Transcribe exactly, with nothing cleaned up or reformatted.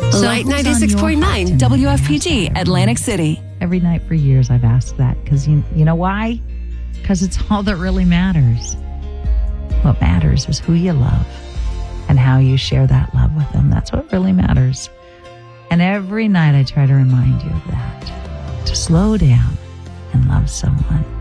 Light ninety-six point nine W F P G, Atlantic City. Every night for years I've asked that because you, you know why? Because it's all that really matters. What matters is who you love and how you share that love with them. That's what really matters. And every night I try to remind you of that. To slow down and love someone.